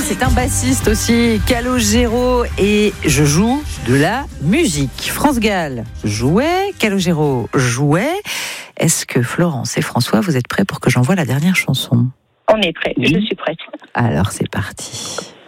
c'est un bassiste aussi, Calogero, et je joue de la musique. France Gall jouait, Calogero jouait. Est-ce que Florence et François, vous êtes prêts pour que j'envoie la dernière chanson ? On est prêts, je suis prête. Alors c'est parti.